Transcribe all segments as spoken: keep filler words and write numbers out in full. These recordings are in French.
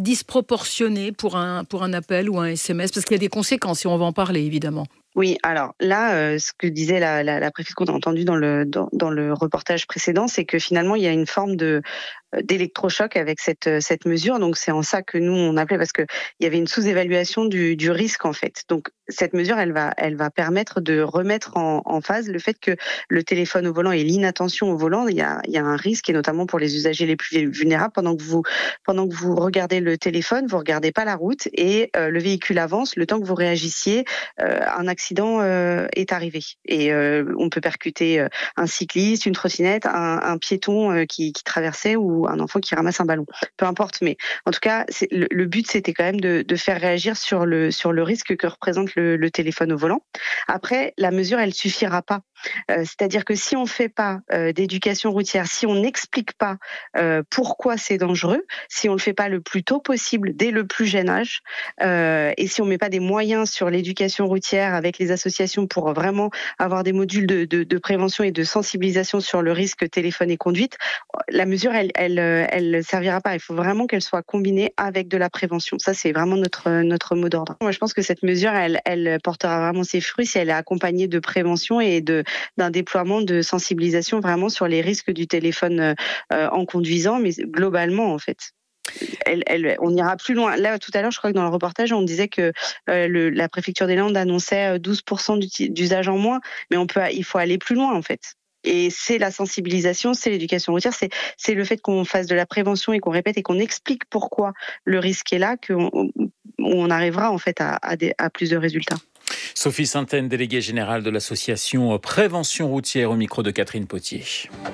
disproportionné pour un, pour un appel ou un S M S? Parce qu'il y a des conséquences et on va en parler évidemment. Oui, alors là, euh, ce que disait la, la, la préfète qu'on a entendu dans le dans, dans le reportage précédent, c'est que finalement il y a une forme de d'électrochoc avec cette cette mesure. Donc c'est en ça que nous on appelait, parce que il y avait une sous-évaluation du du risque en fait. Donc cette mesure, elle va elle va permettre de remettre en, en phase le fait que le téléphone au volant et l'inattention au volant, il y a il y a un risque, et notamment pour les usagers les plus vulnérables. Pendant que vous pendant que vous regardez le téléphone, vous regardez pas la route, et euh, le véhicule avance le temps que vous réagissiez. Euh, un accident euh, est arrivé, et euh, on peut percuter un cycliste, une trottinette, un, un piéton euh, qui, qui traversait, ou un enfant qui ramasse un ballon. Peu importe, mais en tout cas, c'est, le, le but c'était quand même de, de faire réagir sur le sur le risque que représente le, le téléphone au volant. Après, la mesure, elle suffira pas. Euh, c'est-à-dire que si on fait pas euh, d'éducation routière, si on n'explique pas euh, pourquoi c'est dangereux, si on le fait pas le plus tôt possible, dès le plus jeune âge, euh, et si on met pas des moyens sur l'éducation routière avec les associations pour vraiment avoir des modules de, de, de prévention et de sensibilisation sur le risque téléphone et conduite, la mesure, elle, elle, elle servira pas. Il faut vraiment qu'elle soit combinée avec de la prévention. Ça, c'est vraiment notre notre mot d'ordre. Moi, je pense que cette mesure, elle, elle portera vraiment ses fruits si elle est accompagnée de prévention et de d'un déploiement de sensibilisation vraiment sur les risques du téléphone euh, en conduisant, mais globalement en fait. Elle, elle, on ira plus loin. Là, tout à l'heure, je crois que dans le reportage, on disait que euh, le, la préfecture des Landes annonçait douze pour cent d'usage en moins, mais on peut, il faut aller plus loin en fait. Et c'est la sensibilisation, c'est l'éducation routière, c'est, c'est le fait qu'on fasse de la prévention et qu'on répète et qu'on explique pourquoi le risque est là, qu'on on arrivera en fait à, à, des, à plus de résultats. Sophie Saintaine, déléguée générale de l'association Prévention routière, au micro de Catherine Potier.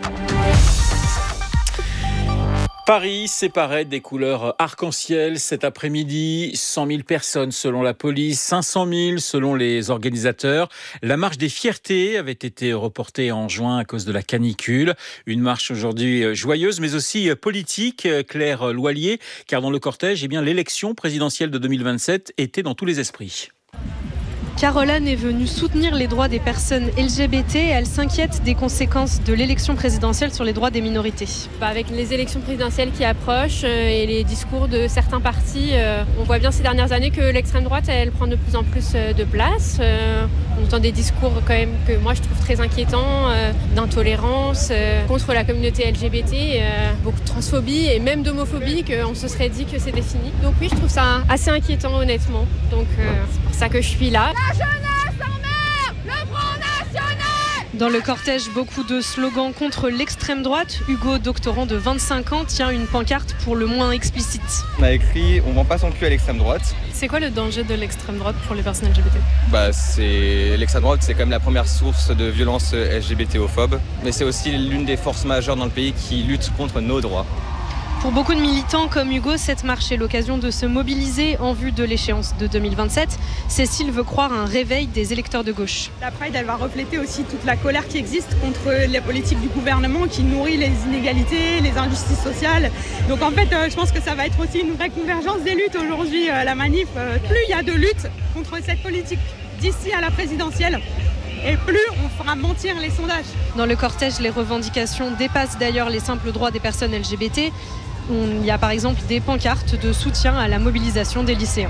Paris séparait des couleurs arc-en-ciel cet après-midi. cent mille personnes selon la police, cinq cent mille selon les organisateurs. La marche des fiertés avait été reportée en juin à cause de la canicule. Une marche aujourd'hui joyeuse, mais aussi politique, Claire Loilier, car dans le cortège, eh bien, l'élection présidentielle de deux mille vingt-sept était dans tous les esprits. Caroline est venue soutenir les droits des personnes L G B T. Elle s'inquiète des conséquences de l'élection présidentielle sur les droits des minorités. Bah avec les élections présidentielles qui approchent euh, et les discours de certains partis, euh, on voit bien ces dernières années que l'extrême droite, elle prend de plus en plus euh, de place. Euh, on entend des discours quand même que moi je trouve très inquiétants, euh, d'intolérance euh, contre la communauté L G B T, euh, beaucoup de transphobie et même d'homophobie, qu'on se serait dit que c'était fini. Donc oui, je trouve ça assez inquiétant honnêtement. Donc euh, c'est pour ça que je suis là. La jeunesse en mer, le Front National. Dans le cortège, beaucoup de slogans contre l'extrême droite. Hugo, doctorant de vingt-cinq ans, tient une pancarte pour le moins explicite. On a écrit « On vend pas son cul à l'extrême droite ». C'est quoi le danger de l'extrême droite pour les personnes L G B T ? Bah, c'est... L'extrême droite, c'est quand même la première source de violence L G B T-ophobe. Mais c'est aussi l'une des forces majeures dans le pays qui lutte contre nos droits. Pour beaucoup de militants comme Hugo, cette marche est l'occasion de se mobiliser en vue de l'échéance de deux mille vingt-sept. Cécile veut croire à un réveil des électeurs de gauche. La Pride, elle va refléter aussi toute la colère qui existe contre les politiques du gouvernement qui nourrit les inégalités, les injustices sociales. Donc en fait, je pense que ça va être aussi une vraie convergence des luttes aujourd'hui, la manif. Plus il y a de lutte contre cette politique d'ici à la présidentielle, et plus on fera mentir les sondages. Dans le cortège, les revendications dépassent d'ailleurs les simples droits des personnes L G B T. Il y a par exemple des pancartes de soutien à la mobilisation des lycéens.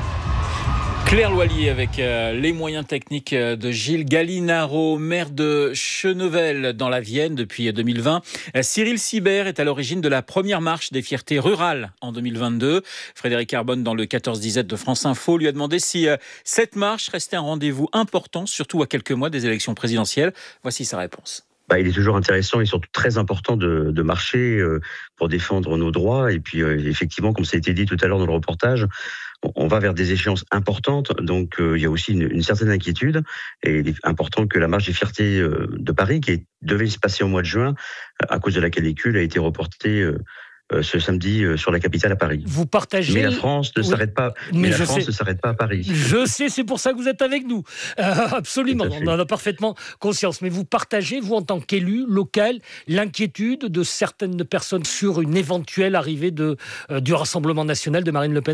Claire Loilier avec euh, les moyens techniques de Gilles Gallinaro, maire de Chenevel dans la Vienne depuis deux mille vingt. Euh, Cyril Sibert est à l'origine de la première marche des fiertés rurales en deux mille vingt-deux. Frédéric Arbonne, dans le quatorze dix-sept de France Info, lui a demandé si euh, cette marche restait un rendez-vous important, surtout à quelques mois des élections présidentielles. Voici sa réponse. Bah, il est toujours intéressant et surtout très important de, de marcher euh, pour défendre nos droits. Et puis, euh, effectivement, comme ça a été dit tout à l'heure dans le reportage, on, on va vers des échéances importantes. Donc, euh, il y a aussi une, une certaine inquiétude. Et il est important que la marche des fiertés euh, de Paris, qui devait se passer au mois de juin, à cause de la canicule, a été reportée euh, ce samedi sur la capitale à Paris. Vous partagez... Mais la France ne oui. s'arrête pas. Mais, mais la France sais. ne s'arrête pas à Paris. Je sais, c'est pour ça que vous êtes avec nous. Euh, absolument, on en a parfaitement conscience. Mais vous partagez, vous en tant qu'élu local, l'inquiétude de certaines personnes sur une éventuelle arrivée de, euh, du Rassemblement national de Marine Le Pen à l'Élysée ?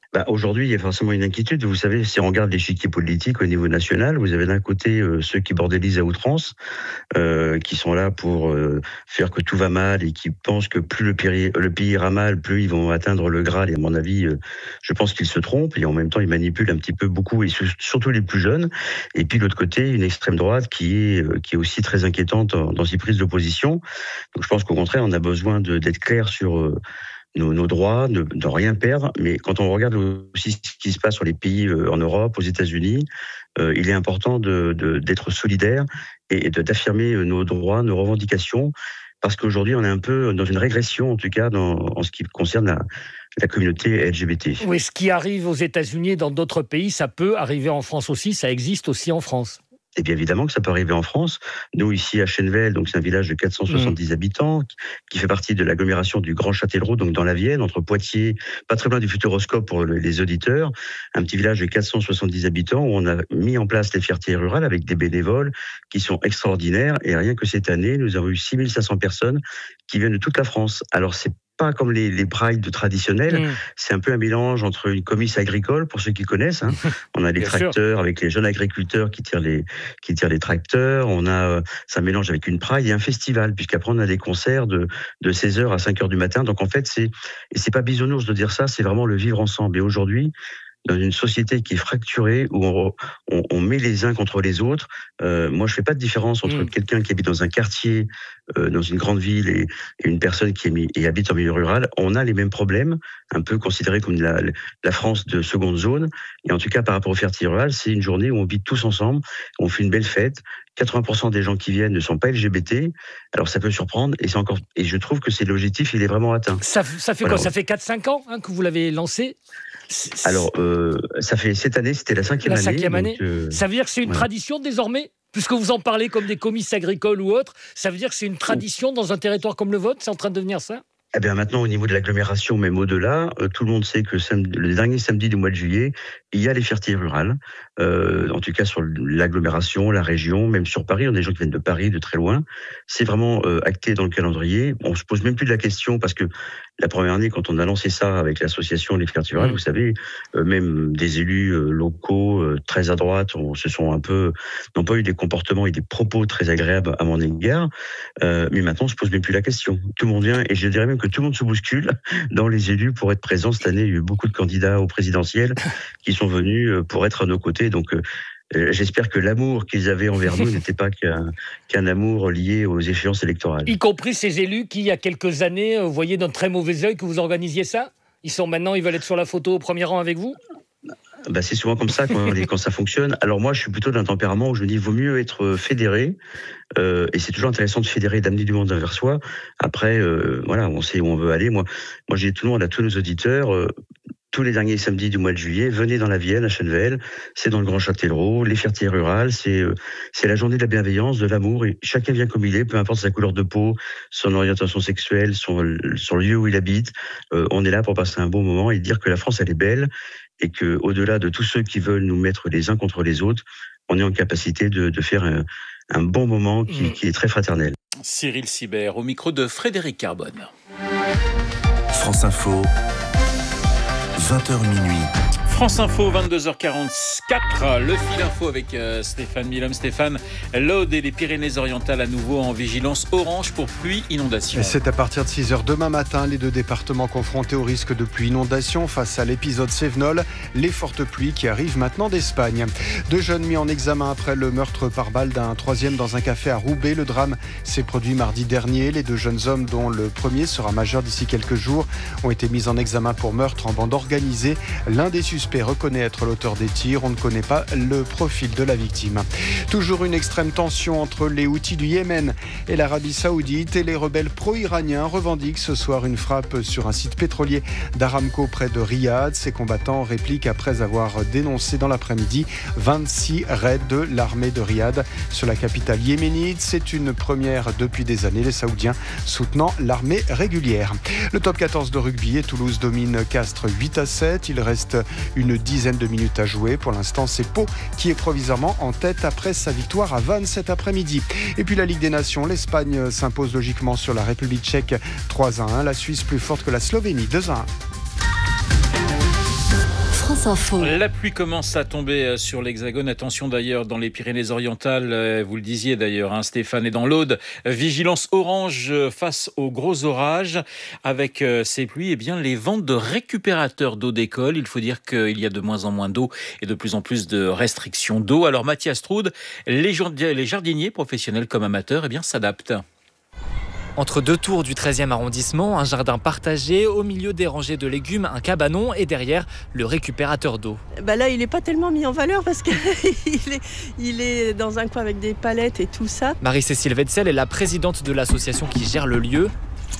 Bah, aujourd'hui, il y a forcément une inquiétude. Vous savez, si on regarde l'échiquier politique au niveau national, vous avez d'un côté euh, ceux qui bordélisent à outrance, euh, qui sont là pour euh, faire que tout va mal et qui pensent que plus le pays, le pays ira mal, plus ils vont atteindre le Graal. Et à mon avis, euh, je pense qu'ils se trompent. Et en même temps, ils manipulent un petit peu beaucoup, et surtout les plus jeunes. Et puis de l'autre côté, une extrême droite qui est, euh, qui est aussi très inquiétante dans, dans ses prises de position. Donc je pense qu'au contraire, on a besoin de, d'être clair sur... Euh, Nos, nos droits, de, de rien perdre. Mais quand on regarde aussi ce qui se passe sur les pays euh, en Europe, aux États-Unis, euh, il est important de, de, d'être solidaire et de, d'affirmer nos droits, nos revendications, parce qu'aujourd'hui, on est un peu dans une régression, en tout cas, dans, en ce qui concerne la, la communauté L G B T. Oui, ce qui arrive aux États-Unis et dans d'autres pays, ça peut arriver en France aussi, ça existe aussi en France. Et bien évidemment que ça peut arriver en France. Nous, ici à Chennevel, donc c'est un village de quatre cent soixante-dix mmh. habitants, qui fait partie de l'agglomération du Grand Châtellerault, donc dans la Vienne, entre Poitiers, pas très loin du Futuroscope pour les auditeurs, un petit village de quatre cent soixante-dix habitants où on a mis en place les fiertés rurales avec des bénévoles qui sont extraordinaires. Et rien que cette année, nous avons eu six mille cinq cents personnes qui viennent de toute la France. Alors c'est pas comme les, les prides traditionnels, mmh. c'est un peu un mélange entre une comice agricole, pour ceux qui connaissent. Hein. On a les tracteurs sûr. Avec les jeunes agriculteurs qui tirent les, qui tirent les tracteurs. On a, ça mélange avec une pride et un festival, puisqu'après on a des concerts de, de seize heures à cinq heures du matin. Donc en fait, c'est, et c'est pas bisounours de dire ça, c'est vraiment le vivre ensemble. Et aujourd'hui, dans une société qui est fracturée, où on, on, on met les uns contre les autres. Euh, moi, je fais pas de différence entre mmh. quelqu'un qui habite dans un quartier, euh, dans une grande ville, et, et une personne qui est mis, et habite en milieu rural. On a les mêmes problèmes, un peu considérés comme la, la France de seconde zone. Et en tout cas, par rapport aux fiertés rurales, c'est une journée où on vit tous ensemble, on fait une belle fête. quatre-vingts pour cent des gens qui viennent ne sont pas L G B T. Alors ça peut surprendre, et c'est encore, et je trouve que c'est l'objectif, il est vraiment atteint. Ça, ça fait quoi Alors, ça fait quatre cinq ans hein, que vous l'avez lancé. C'est... Alors, euh, ça fait cette année, c'était la cinquième la année. Cinquième année. Donc, euh, ça veut dire que c'est une ouais. tradition désormais, puisque vous en parlez comme des comices agricoles ou autres. Ça veut dire que c'est une tradition dans un territoire comme le vôtre. C'est en train de devenir ça. Eh bien maintenant, au niveau de l'agglomération, même au-delà, euh, tout le monde sait que samedi, le dernier samedi du mois de juillet, il y a les fiertés rurales. Euh, en tout cas sur l'agglomération, la région, même sur Paris, on a des gens qui viennent de Paris, de très loin. C'est vraiment euh, acté dans le calendrier. On se pose même plus de la question parce que la première année, quand on a lancé ça avec l'association Les Fiertés Rurales, mmh. vous savez, euh, même des élus euh, locaux euh, très à droite, on se sont un peu, n'ont pas eu des comportements et des propos très agréables à mon égard. Euh, mais maintenant, on se pose même plus la question. Tout le monde vient, et je dirais même que tout le monde se bouscule dans les élus pour être présent. Cette année, il y a eu beaucoup de candidats au présidentiel qui sont venus pour être à nos côtés. Donc, euh, j'espère que l'amour qu'ils avaient envers nous n'était pas qu'un, qu'un amour lié aux échéances électorales. Y compris ces élus qui, il y a quelques années, voyaient d'un très mauvais œil que vous organisiez ça. Ils sont maintenant, ils veulent être sur la photo au premier rang avec vous. Bah, c'est souvent comme ça quand, quand ça fonctionne. Alors moi, je suis plutôt d'un tempérament où je me dis il vaut mieux être fédéré. Euh, et c'est toujours intéressant de fédérer, d'amener du monde vers soi. Après, euh, voilà, on sait où on veut aller. Moi, moi, j'ai tout le monde, à tous nos auditeurs. Euh, tous les derniers samedis du mois de juillet, venez dans la Vienne, à Chennevel, c'est dans le Grand Châtellerault, les fiertés rurales, c'est, euh, c'est la journée de la bienveillance, de l'amour, et chacun vient comme il est, peu importe sa couleur de peau, son orientation sexuelle, son, son lieu où il habite, euh, on est là pour passer un bon moment et dire que la France, elle est belle, et que au-delà de tous ceux qui veulent nous mettre les uns contre les autres, on est en capacité de, de faire un, un bon moment qui, mmh. qui est très fraternel. Cyril Sibert, au micro de Frédéric Carbone. France Info, vingt heures minuit. France Info, vingt-deux heures quarante-quatre, le fil info avec euh, Stéphane Milhomme. Stéphane, l'Aude et les Pyrénées-Orientales à nouveau en vigilance orange pour pluie inondation. C'est à partir de six heures demain matin, les deux départements confrontés au risque de pluie inondation face à l'épisode Cévenol, les fortes pluies qui arrivent maintenant d'Espagne. Deux jeunes mis en examen après le meurtre par balle d'un troisième dans un café à Roubaix. Le drame s'est produit mardi dernier. Les deux jeunes hommes, dont le premier sera majeur d'ici quelques jours, ont été mis en examen pour meurtre en bande organisée. L'un des suspects reconnaît être l'auteur des tirs. On ne connaît pas le profil de la victime. Toujours une extrême tension entre les Houthis du Yémen et l'Arabie Saoudite, et les rebelles pro-iraniens revendiquent ce soir une frappe sur un site pétrolier d'Aramco près de Riyad. Ces combattants répliquent après avoir dénoncé dans l'après-midi vingt-six raids de l'armée de Riyad sur la capitale yéménite. C'est une première depuis des années, les Saoudiens soutenant l'armée régulière. Le top quatorze de rugby, et Toulouse domine Castres huit à sept. Il reste une dizaine de minutes à jouer. Pour l'instant, c'est Pau qui est provisoirement en tête après sa victoire à Vannes cet après-midi. Et puis la Ligue des Nations, l'Espagne s'impose logiquement sur la République tchèque trois à un. La Suisse plus forte que la Slovénie deux à un. France Info. La pluie commence à tomber sur l'Hexagone. Attention d'ailleurs dans les Pyrénées-Orientales, vous le disiez d'ailleurs, hein, Stéphane, et dans l'Aude. Vigilance orange face aux gros orages. Avec ces pluies, eh bien, les ventes de récupérateurs d'eau décollent. Il faut dire qu'il y a de moins en moins d'eau et de plus en plus de restrictions d'eau. Alors Mathias Troude, les jardiniers professionnels comme amateurs, eh bien, s'adaptent. Entre deux tours du treizième arrondissement, un jardin partagé, au milieu des rangées de légumes, un cabanon et derrière, le récupérateur d'eau. Bah là, il n'est pas tellement mis en valeur parce qu'il est, il est dans un coin avec des palettes et tout ça. Marie-Cécile Wetzel est la présidente de l'association qui gère le lieu.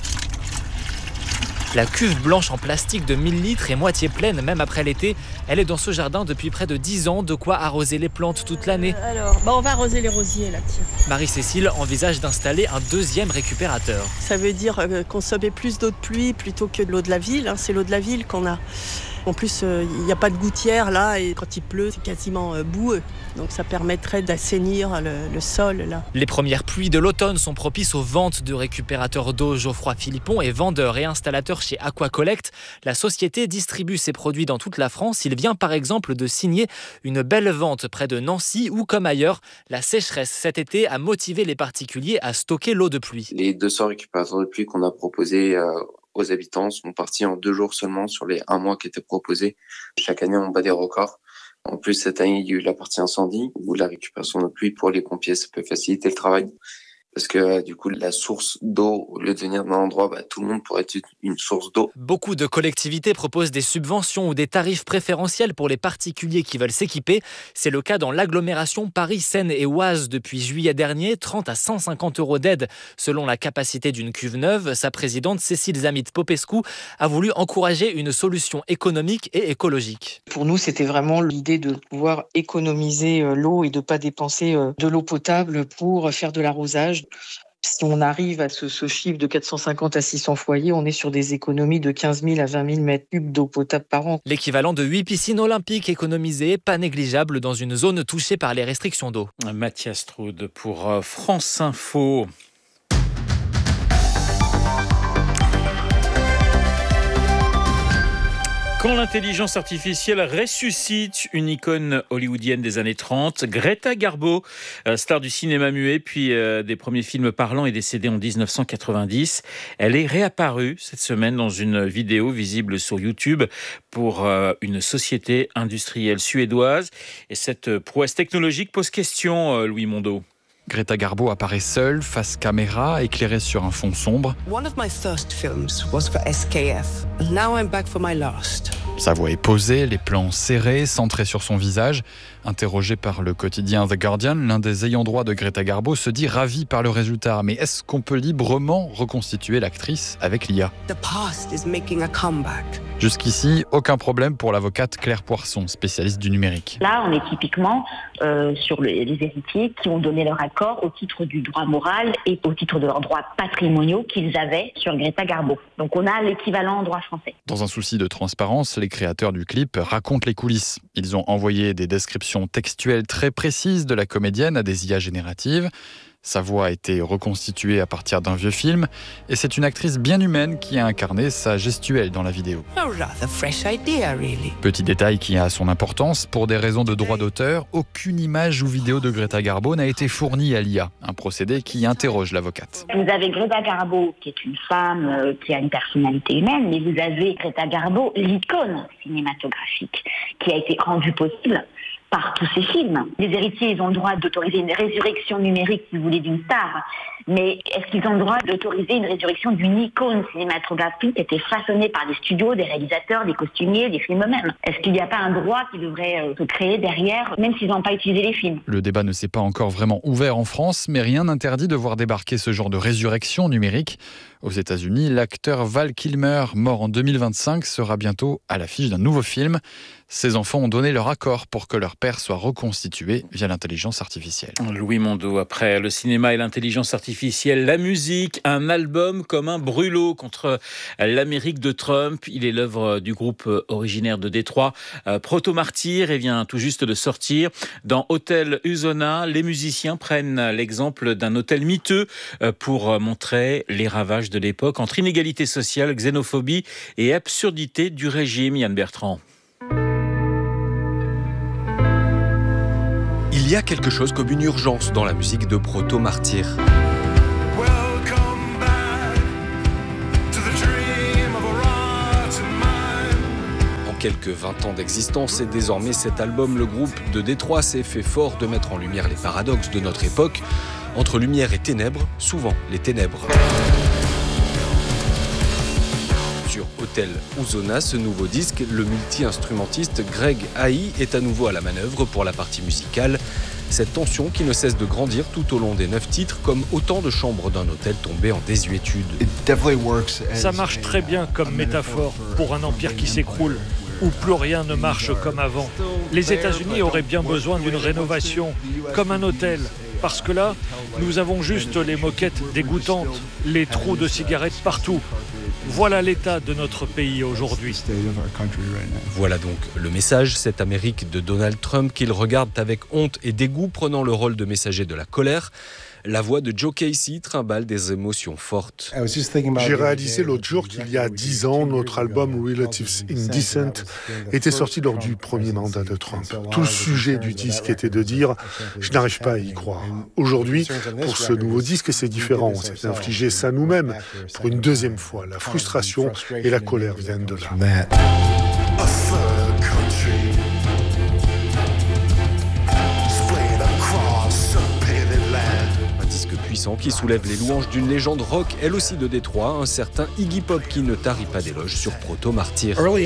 La cuve blanche en plastique de mille litres est moitié pleine, même après l'été. Elle est dans ce jardin depuis près de dix ans, de quoi arroser les plantes toute l'année. Euh, alors, bah on va arroser les rosiers là, tiens. Marie-Cécile envisage d'installer un deuxième récupérateur. Ça veut dire euh, consommer plus d'eau de pluie plutôt que de l'eau de la ville. Hein. C'est l'eau de la ville qu'on a. En plus, il euh, n'y a pas de gouttière là et quand il pleut, c'est quasiment euh, boueux. Donc ça permettrait d'assainir le, le sol là. Les premières pluies de l'automne sont propices aux ventes de récupérateurs d'eau. Geoffroy Philippon est vendeur et installateur chez Aquacollect. La société distribue ses produits dans toute la France. Il vient par exemple de signer une belle vente près de Nancy où, comme ailleurs, la sécheresse cet été a motivé les particuliers à stocker l'eau de pluie. Les deux cents récupérateurs de pluie qu'on a proposés euh, aux habitants sont partis en deux jours seulement sur les un mois qui étaient proposés. Chaque année, on bat des records. En plus, cette année, il y a eu la partie incendie où la récupération de pluie pour les pompiers, ça peut faciliter le travail. Parce que du coup, la source d'eau, au lieu de venir d'un endroit, bah, tout le monde pourrait être une source d'eau. Beaucoup de collectivités proposent des subventions ou des tarifs préférentiels pour les particuliers qui veulent s'équiper. C'est le cas dans l'agglomération Paris-Seine et Oise depuis juillet dernier. trente à cent cinquante euros d'aide selon la capacité d'une cuve neuve. Sa présidente, Cécile Zamit-Popescu, a voulu encourager une solution économique et écologique. Pour nous, c'était vraiment l'idée de pouvoir économiser l'eau et de ne pas dépenser de l'eau potable pour faire de l'arrosage. Si on arrive à ce, ce chiffre de quatre cent cinquante à six cents foyers, on est sur des économies de quinze mille à vingt mille mètres cubes d'eau potable par an. L'équivalent de huit piscines olympiques économisées, pas négligeable dans une zone touchée par les restrictions d'eau. Mathias Troude pour France Info. Quand l'intelligence artificielle ressuscite une icône hollywoodienne des années trente, Greta Garbo, star du cinéma muet, puis euh, des premiers films parlants, est décédée en dix-neuf cent quatre-vingt-dix. Elle est réapparue cette semaine dans une vidéo visible sur YouTube pour euh, une société industrielle suédoise. Et cette prouesse technologique pose question, euh, Louis Mondeau. Greta Garbo apparaît seule, face caméra, éclairée sur un fond sombre. One of my first films was for S K F. Now I'm back for my last. Sa voix est posée, les plans serrés, centrés sur son visage. Interrogé par le quotidien The Guardian, l'un des ayants droit de Greta Garbo se dit ravi par le résultat. Mais est-ce qu'on peut librement reconstituer l'actrice avec l'I A ? The past is making a comeback. Jusqu'ici, aucun problème pour l'avocate Claire Poisson, spécialiste du numérique. Là, on est typiquement euh, sur le, les héritiers qui ont donné leur accord au titre du droit moral et au titre de leurs droits patrimoniaux qu'ils avaient sur Greta Garbo. Donc on a l'équivalent en droit français. Dans un souci de transparence, les créateurs du clip racontent les coulisses. Ils ont envoyé des descriptions textuelles très précises de la comédienne à des I A génératives. Sa voix a été reconstituée à partir d'un vieux film et c'est une actrice bien humaine qui a incarné sa gestuelle dans la vidéo. A rather fresh idea, really. Petit détail qui a son importance, pour des raisons de droit d'auteur, aucune image ou vidéo de Greta Garbo n'a été fournie à l'I A, un procédé qui interroge l'avocate. Vous avez Greta Garbo, qui est une femme euh, qui a une personnalité humaine, mais vous avez Greta Garbo, l'icône cinématographique, qui a été rendue possible par tous ces films. Les héritiers, ils ont le droit d'autoriser une résurrection numérique, si vous voulez, d'une star. Mais est-ce qu'ils ont le droit d'autoriser une résurrection d'une icône cinématographique qui a été façonnée par des studios, des réalisateurs, des costumiers, des films eux-mêmes ? Est-ce qu'il n'y a pas un droit qui devrait euh, se créer derrière, même s'ils n'ont pas utilisé les films ? Le débat ne s'est pas encore vraiment ouvert en France, mais rien n'interdit de voir débarquer ce genre de résurrection numérique. Aux États-Unis, l'acteur Val Kilmer, mort en deux mille vingt-cinq, sera bientôt à l'affiche d'un nouveau film. Ses enfants ont donné leur accord pour que leur père soit reconstitué via l'intelligence artificielle. Louis Mondeau, après le cinéma et l'intelligence artificielle, la musique, un album comme un brûlot contre l'Amérique de Trump. Il est l'œuvre du groupe originaire de Détroit, Proto Martyr, et vient tout juste de sortir. Dans Hôtel Usona, les musiciens prennent l'exemple d'un hôtel miteux pour montrer les ravages de l'époque entre inégalité sociale, xénophobie et absurdité du régime. Yann Bertrand. Il y a quelque chose comme une urgence dans la musique de Proto Martyr. Quelques vingt ans d'existence et désormais cet album, le groupe de Détroit s'est fait fort de mettre en lumière les paradoxes de notre époque. Entre lumière et ténèbres, souvent les ténèbres. Sur Hotel Uzona, ce nouveau disque, le multi-instrumentiste Greg Haï est à nouveau à la manœuvre pour la partie musicale. Cette tension qui ne cesse de grandir tout au long des neuf titres, comme autant de chambres d'un hôtel tombé en désuétude. Ça marche très bien comme métaphore pour un empire qui s'écroule, où plus rien ne marche comme avant. Les États-Unis auraient bien besoin d'une rénovation, comme un hôtel, parce que là, nous avons juste les moquettes dégoûtantes, les trous de cigarettes partout. Voilà l'état de notre pays aujourd'hui. Voilà donc le message, cette Amérique de Donald Trump qu'il regarde avec honte et dégoût, prenant le rôle de messager de la colère. La voix de Joe Casey trimballe des émotions fortes. J'ai réalisé l'autre jour qu'il y a dix ans, notre album Relatives Indecent était sorti lors du premier mandat de Trump. Tout le sujet du disque était de dire « je n'arrive pas à y croire ». Aujourd'hui, pour ce nouveau disque, c'est différent. On s'est infligé ça nous-mêmes. Pour une deuxième fois, la frustration et la colère viennent de là. Puissant qui soulève les louanges d'une légende rock, elle aussi de Détroit, un certain Iggy Pop qui ne tarit pas d'éloges sur Proto Martyr. Il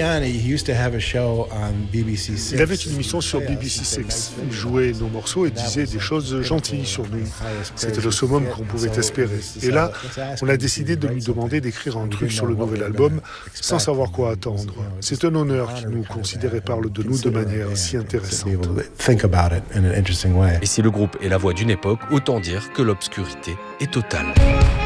avait une émission sur B B C six. Il jouait nos morceaux et disait des choses gentilles sur nous. C'était le summum qu'on pouvait espérer. Et là, on a décidé de lui demander d'écrire un truc sur le nouvel album sans savoir quoi attendre. C'est un honneur qu'il nous considère et parle de nous de manière si intéressante. Et si le groupe est la voix d'une époque, autant dire que l'obscurité est totale.